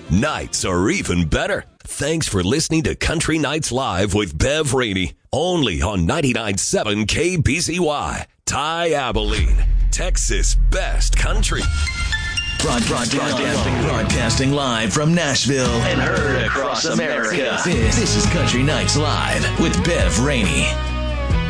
Nights are even better. Thanks for listening to Country Nights Live with Bev Rainey. Only on 99.7 KBCY. Ty Abilene, Texas' best country. Broadcasting live from Nashville and heard across America. This is Country Nights Live with Bev Rainey.